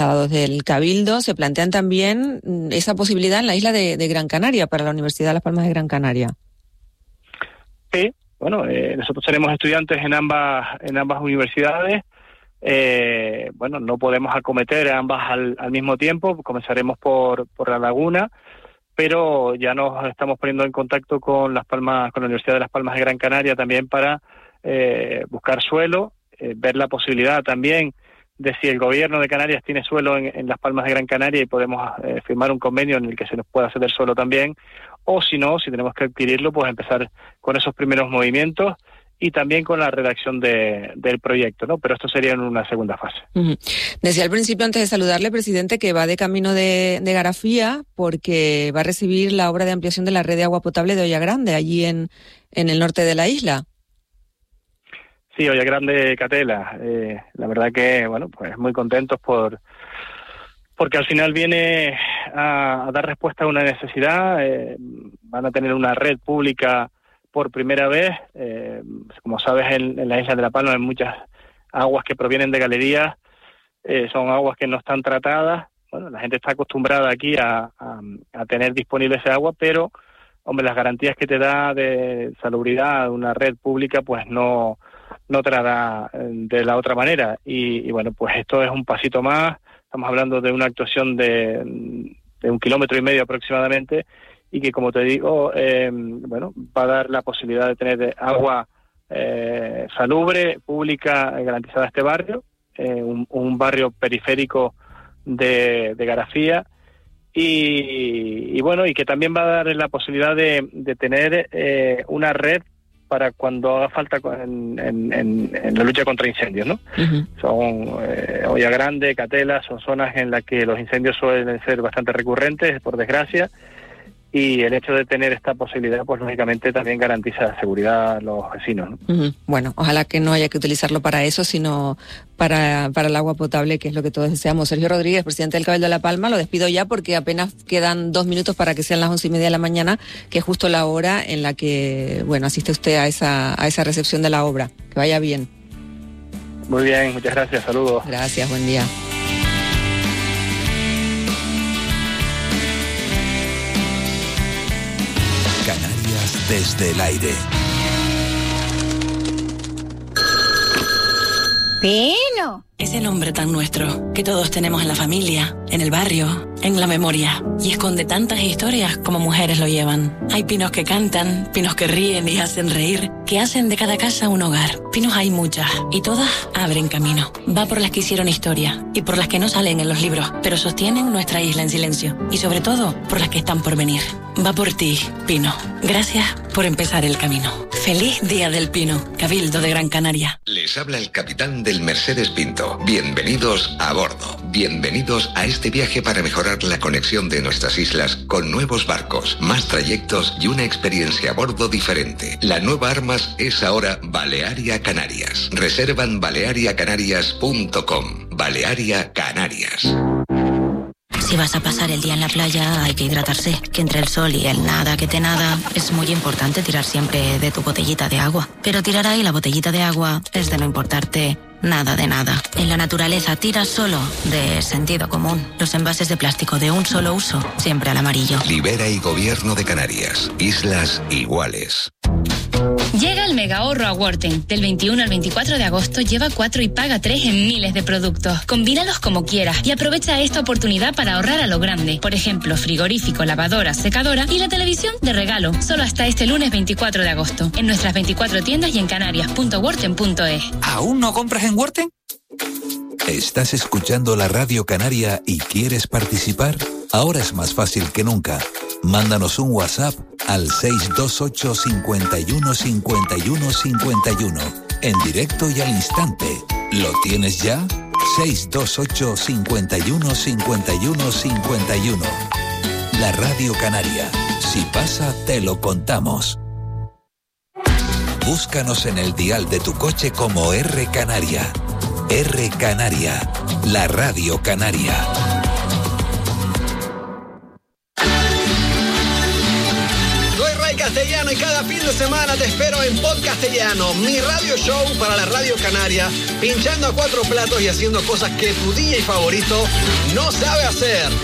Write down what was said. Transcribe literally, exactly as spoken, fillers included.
del Cabildo se plantean también esa posibilidad en la isla de, de Gran Canaria para la Universidad de Las Palmas de Gran Canaria. Sí, bueno, eh, nosotros tenemos estudiantes en ambas en ambas universidades. Eh, bueno, no podemos acometer ambas al, al mismo tiempo. Comenzaremos por por La Laguna, pero ya nos estamos poniendo en contacto con Las Palmas, con la Universidad de Las Palmas de Gran Canaria también para eh, buscar suelo, eh, ver la posibilidad también de si el gobierno de Canarias tiene suelo en, en Las Palmas de Gran Canaria y podemos eh, firmar un convenio en el que se nos pueda ceder suelo también, o si no, si tenemos que adquirirlo, pues empezar con esos primeros movimientos y también con la redacción de, del proyecto, ¿no? Pero esto sería en una segunda fase. Uh-huh. Decía al principio, antes de saludarle, presidente, que va de camino de, de Garafía porque va a recibir la obra de ampliación de la red de agua potable de Olla Grande, allí en, en el norte de la isla. Sí, Olla Grande, Catela. Eh, la verdad que, bueno, pues muy contentos por porque al final viene a, a dar respuesta a una necesidad. Eh, van a tener una red pública por primera vez. Eh, como sabes, en, en la isla de La Palma hay muchas aguas que provienen de galerías. Eh, son aguas que no están tratadas. Bueno, la gente está acostumbrada aquí a, a, a tener disponible ese agua, pero, hombre, las garantías que te da de salubridad una red pública, pues no... no te la da de la otra manera. Y, y bueno, pues esto es un pasito más. Estamos hablando de una actuación de, de un kilómetro y medio aproximadamente y que, como te digo, eh, bueno, va a dar la posibilidad de tener agua eh, salubre, pública, garantizada a este barrio, eh, un, un barrio periférico de, de Garafía. Y, y bueno, y que también va a dar la posibilidad de, de tener eh, una red para cuando haga falta en, en, en, en la lucha contra incendios, ¿no? Uh-huh. Son eh, Olla Grande, Catela, son zonas en las que los incendios suelen ser bastante recurrentes, por desgracia, y el hecho de tener esta posibilidad, pues lógicamente también garantiza seguridad a los vecinos, ¿no? Uh-huh. Bueno, ojalá que no haya que utilizarlo para eso, sino para, para el agua potable, que es lo que todos deseamos. Sergio Rodríguez, presidente del Cabildo de La Palma, lo despido ya porque apenas quedan dos minutos para que sean las once y media de la mañana, que es justo la hora en la que, bueno, asiste usted a esa, a esa recepción de la obra. Que vaya bien. Muy bien, muchas gracias, saludos. Gracias, buen día. Canarias desde el aire. ¡Pino! Ese nombre tan nuestro que todos tenemos en la familia, en el barrio, en la memoria, y esconde tantas historias como mujeres lo llevan. Hay pinos que cantan, pinos que ríen y hacen reír, que hacen de cada casa un hogar. Pinos hay muchas, y todas abren camino. Va por las que hicieron historia, y por las que no salen en los libros, pero sostienen nuestra isla en silencio, y sobre todo, por las que están por venir. Va por ti, Pino. Gracias por empezar el camino. Feliz Día del Pino, Cabildo de Gran Canaria. Les habla el capitán del Mercedes Pinto. Bienvenidos a bordo. Bienvenidos a este viaje para mejorar la conexión de nuestras islas con nuevos barcos, más trayectos y una experiencia a bordo diferente. La nueva Armas es ahora Balearia Canarias. Reservan balearia canarias punto com. Balearia Canarias. Si vas a pasar el día en la playa, hay que hidratarse. Que entre el sol y el nada que te nada, es muy importante tirar siempre de tu botellita de agua. Pero tirar ahí la botellita de agua es de no importarte nada de nada. En la naturaleza tira solo de sentido común. Los envases de plástico de un solo uso, siempre al amarillo. Libera y Gobierno de Canarias. Islas iguales. Llega el mega ahorro a Worten. Del veintiuno al veinticuatro de agosto lleva cuatro y paga tres en miles de productos. Combínalos como quieras y aprovecha esta oportunidad para ahorrar a lo grande. Por ejemplo, frigorífico, lavadora, secadora y la televisión de regalo. Solo hasta este lunes veinticuatro de agosto. En nuestras veinticuatro tiendas y en canarias punto worten punto es. ¿Aún no compras en Worten? ¿Estás escuchando la Radio Canaria y quieres participar? Ahora es más fácil que nunca. Mándanos un WhatsApp al seis dos ocho, cinco uno, cinco uno, cinco uno, en directo y al instante. ¿Lo tienes ya? seis dos ocho, cinco uno, cinco uno, cinco uno. La Radio Canaria. Si pasa, te lo contamos. Búscanos en el dial de tu coche como R Canaria. R Canaria, la Radio Canaria. Castellano y cada fin de semana te espero en Podcastellano, mi radio show para la Radio Canaria, pinchando a cuatro platos y haciendo cosas que tu D J favorito no sabe hacer.